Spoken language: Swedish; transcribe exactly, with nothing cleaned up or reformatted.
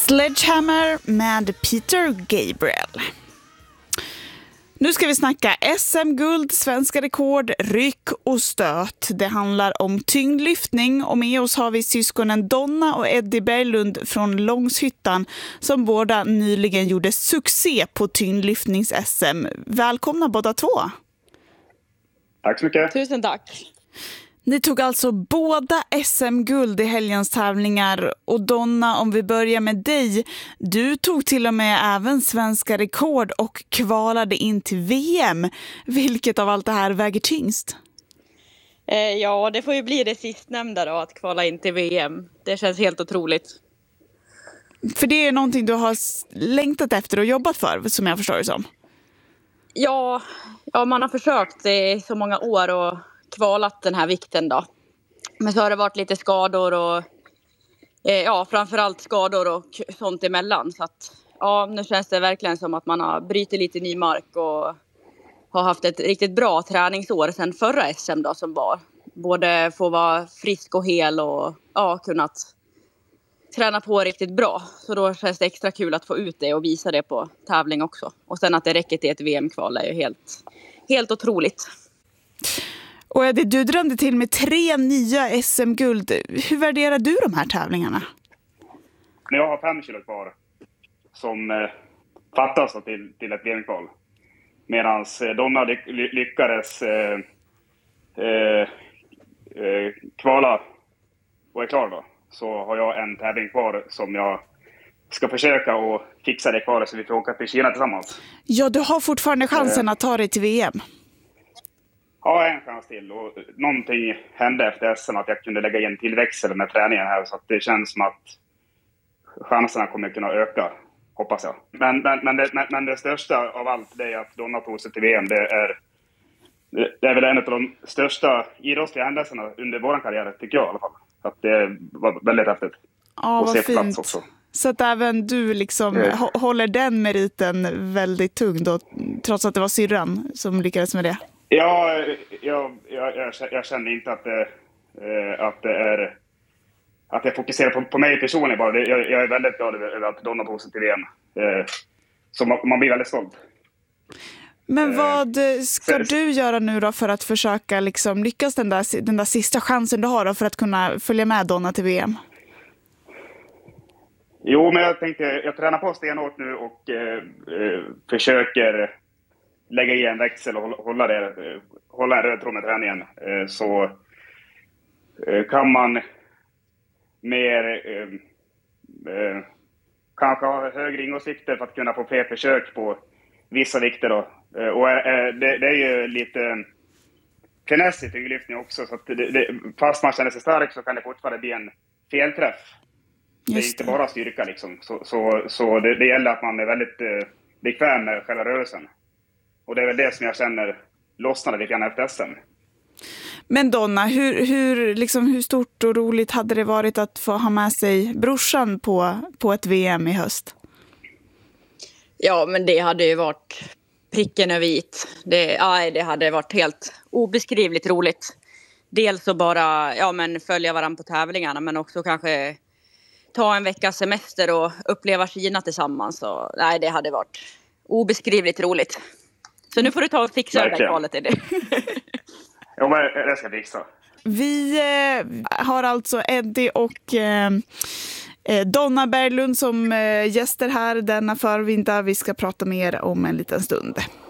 Sledgehammer med Peter Gabriel. Nu ska vi snacka S M-guld, svenska rekord, ryck och stöt. Det handlar om tyngdlyftning och med oss har vi syskonen Donna och Eddie Berglund från Långshyttan som båda nyligen gjorde succé på tyngdlyftnings-S M. Välkomna båda två. Tack så mycket. Tusen tack. Ni tog alltså båda S M-guld i helgens tävlingar och Donna, om vi börjar med dig, du tog till och med även svenska rekord och kvalade in till V M. Vilket av allt det här väger tyngst? Eh, ja, det får ju bli det sistnämnda då, att kvala in till V M. Det känns helt otroligt. För det är någonting du har längtat efter och jobbat för, som jag förstår det som. Ja, ja man har försökt i så många år och kvalat den här vikten då. Men så har det varit lite skador och eh, ja, framförallt skador och sånt emellan. Så att ja, nu känns det verkligen som att man har brytit lite ny mark och har haft ett riktigt bra träningsår sedan förra S M då som var. Både få vara frisk och hel och ja, kunnat träna på riktigt bra. Så då känns det extra kul att få ut det och visa det på tävling också. Och sen att det räcker till ett V M-kval är ju helt, helt otroligt. Och Eddie, du drömde till med tre nya S M-guld. Hur värderar du de här tävlingarna? Jag har fem kilo kvar som eh, fattas till, till ett V M-kval. Medan eh, Donna ly- lyckades eh, eh, eh, kvala och är klar då. Så har jag en tävling kvar som jag ska försöka och fixa det kvar så vi får åka till Kina tillsammans. Ja, du har fortfarande chansen eh. att ta dig till V M. Ja, en chans till. Och någonting hände efter S M att jag kunde lägga in tillväxel med träningen här. Så att det känns som att chanserna kommer kunna öka, hoppas jag. Men, men, men, det, men, men det största av allt det är att Donna tog sig till V M. Det är, det är väl en av de största idrottsliga händelserna under vår karriär, tycker jag i alla fall. Så att det var väldigt häftigt. Ja, vad fint. Också. Så att även du liksom mm. håller den meriten väldigt tung då, trots att det var syrran som lyckades med det. Ja, jag, jag, jag, jag känner inte att det, eh, att det är att jag fokuserar på, på mig personligen bara. Jag, jag är väldigt glad över att Donna tog sig till V M. Eh, så man, man blir väldigt stolt. Men vad ska eh, du göra nu då för att försöka liksom lyckas den där, den där sista chansen du har då för att kunna följa med Donna till V M? Jo, men jag tänkte, jag tränar på stenhårt nu och eh, eh, försöker lägga i en växel och hålla, det, hålla en röd tråd med träningen. Så kan man mer kanske ha högre ingångsvikter för att kunna få fler försök på vissa vikter då. Och det, det är ju lite finess i tyngdlyftning också. Så att det, det, fast man känner sig stark så kan det fortfarande bli en felträff. Det är inte bara styrka liksom. Så, så, så det, det gäller att man är väldigt bekväm med själva rörelsen. Och det är väl det som jag känner lossnade lite grann efter S M. Men Donna, hur, hur, liksom, hur stort och roligt hade det varit att få ha med sig brorsan på, på ett V M i höst? Ja, men det hade ju varit pricken över it. Det, ja, det hade varit helt obeskrivligt roligt. Dels att bara ja, men följa varandra på tävlingarna, men också kanske ta en veckas semester och uppleva Kina tillsammans. Och, nej, det hade varit obeskrivligt roligt. Så nu får du ta och fixa det där kvalet i det. Jo, men det ska fixa. Vi eh, har alltså Eddie och eh, Donna Berglund som eh, gäster här denna förvinter. Vi ska prata mer om en liten stund.